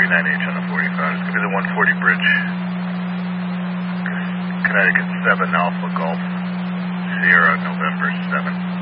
39H on the 45. It's going to be the 140 bridge. Connecticut 7 Alpha Golf Sierra November 7.